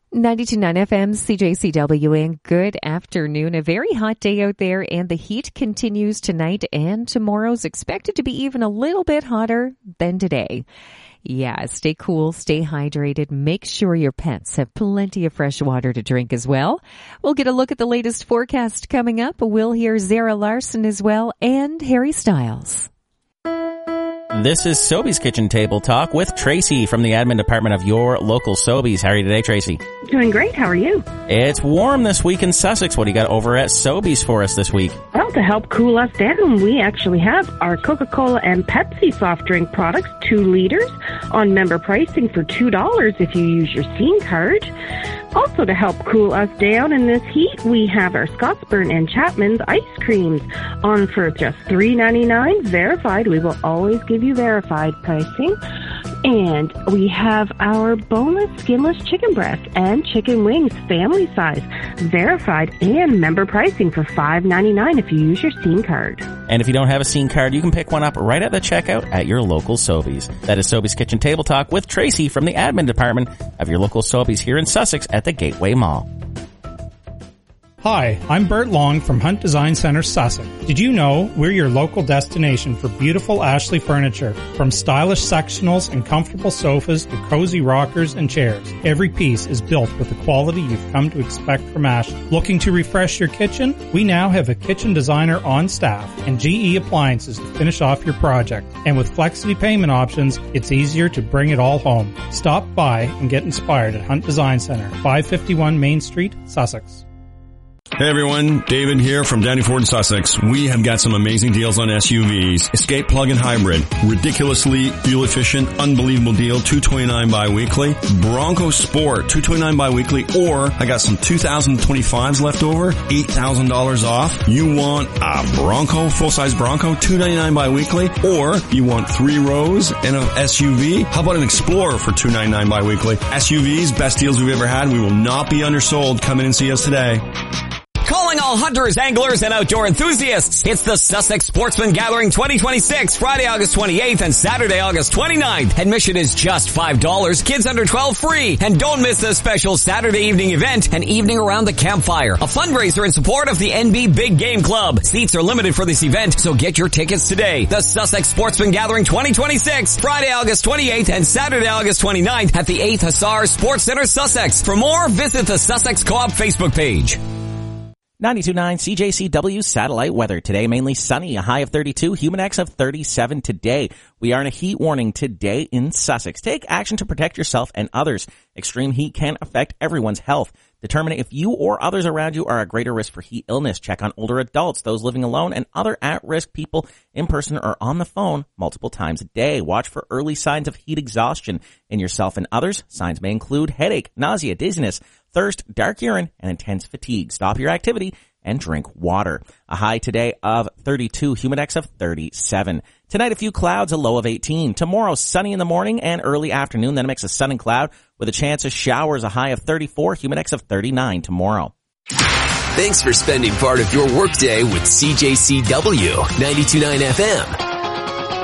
92.9 FM, CJCW, and good afternoon. A very hot day out there, and the heat continues tonight, and tomorrow's expected to be even a little bit hotter than today. Yeah, stay cool, stay hydrated, make sure your pets have plenty of fresh water to drink as well. We'll get a look at the latest forecast coming up. We'll hear Zara Larson as well, and Harry Styles. This is Sobeys Kitchen Table Talk with Tracy from the admin department of your local Sobeys. How are you today, Tracy? Doing great. How are you? It's warm this week in Sussex. What do you got over at Sobeys for us this week? Well, to help cool us down, we actually have our Coca-Cola and Pepsi soft drink products, 2 liters, on member pricing for $2 if you use your Scene card. Also, to help cool us down in this heat, we have our Scottsburn and Chapman's ice creams on for just $3.99, verified. We will always give you verified pricing. And we have our boneless, skinless chicken breast and chicken wings, family size, verified and member pricing for $5.99 if you use your Scene card. And if you don't have a Scene card, you can pick one up right at the checkout at your local Sobeys. That is Sobeys Kitchen Table Talk with Tracy from the admin department of your local Sobeys here in Sussex at the Gateway Mall. Hi, I'm Bert Long from Hunt Design Center, Sussex. Did you know we're your local destination for beautiful Ashley furniture? From stylish sectionals and comfortable sofas to cozy rockers and chairs, every piece is built with the quality you've come to expect from Ashley. Looking to refresh your kitchen? We now have a kitchen designer on staff and GE appliances to finish off your project. And with Flexity payment options, it's easier to bring it all home. Stop by and get inspired at Hunt Design Center, 551 Main Street, Sussex. Hey everyone, David here from Downey Ford in Sussex. We have got some amazing deals on SUVs. Escape plug-in hybrid, ridiculously fuel efficient, unbelievable deal, $229 bi-weekly. Bronco Sport, $229 bi-weekly, or I got some 2025s left over, $8,000 off. You want a Bronco, full-size Bronco, $299 bi-weekly, or you want 3 rows and an SUV? How about an Explorer for $299 bi-weekly? SUVs, best deals we've ever had. We will not be undersold. Come in and see us today. Calling all hunters, anglers, and outdoor enthusiasts. It's the Sussex Sportsman Gathering 2026, Friday, August 28th and Saturday, August 29th. Admission is just $5. Kids under 12 free. And don't miss the special Saturday evening event, an evening around the campfire, a fundraiser in support of the NB Big Game Club. Seats are limited for this event, so get your tickets today. The Sussex Sportsman Gathering 2026, Friday, August 28th and Saturday, August 29th at the 8th Hussars Sports Center, Sussex. For more, visit the Sussex Co-op Facebook page. 92.9 CJCW satellite weather. Today, mainly sunny, a high of 32, Humidex of 37 today. We are in a heat warning today in Sussex. Take action to protect yourself and others. Extreme heat can affect everyone's health. Determine if you or others around you are at greater risk for heat illness. Check on older adults, those living alone, and other at-risk people in person or on the phone multiple times a day. Watch for early signs of heat exhaustion in yourself and others. Signs may include headache, nausea, dizziness, thirst, dark urine, and intense fatigue. Stop your activity and drink water. A high today of 32, Humidex of 37. Tonight, a few clouds, a low of 18. Tomorrow, sunny in the morning and early afternoon, then a mix of sun and cloud with a chance of showers, a high of 34, Humidex of 39 tomorrow. Thanks for spending part of your workday with CJCW 92.9 FM.